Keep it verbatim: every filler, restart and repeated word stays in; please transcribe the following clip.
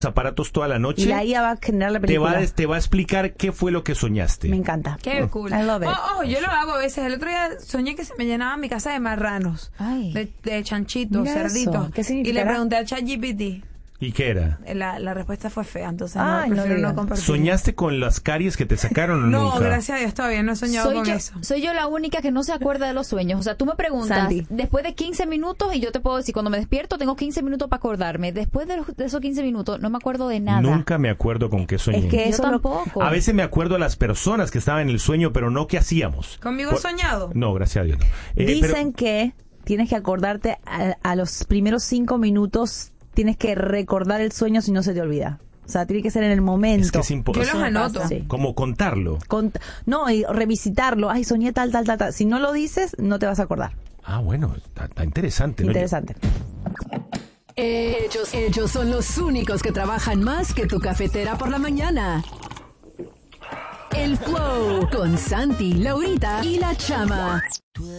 aparatos toda la noche. Y la I A va a generar la te película. va, a, te va a explicar qué fue lo que soñaste. Me encanta. Qué cool. I love it. Oh, oh, yo lo hago a veces. El otro día soñé que se me llenaba mi casa de marranos, Ay. de, de chanchitos, Mira cerditos. eso. ¿Qué Y le significará? pregunté al ChatGPT. ¿Y qué era? La, la respuesta fue fea, entonces Ay, no, no prefiero no, digas. compartir. ¿Soñaste con las caries que te sacaron o No, nunca? gracias a Dios, todavía no he soñado Soy con yo, eso. soy yo la única que no se acuerda de los sueños. O sea, tú me preguntas, Sandy. después de quince minutos, y yo te puedo decir, cuando me despierto tengo quince minutos para acordarme. Después de, los- de esos quince minutos no me acuerdo de nada. Nunca me acuerdo con qué soñé. Es que Yo eso lo- tampoco. A veces me acuerdo a las personas que estaban en el sueño, pero no qué hacíamos. ¿Conmigo Por- has soñado? No, gracias a Dios no. Eh, Dicen que tienes que acordarte a, a los primeros cinco minutos, tienes que recordar el sueño si no se te olvida. O sea, tiene que ser en el momento. Es que es impo- Yo los es anoto. Sí. como contarlo. Cont- no, y revisitarlo. Ay, soñé tal, tal, tal, tal. Si no lo dices, no te vas a acordar. Ah, bueno, está, está interesante. ¿no? Interesante. Ellos, ellos son los únicos que trabajan más que tu cafetera por la mañana. El Flow con Santi, Laurita y la Chama.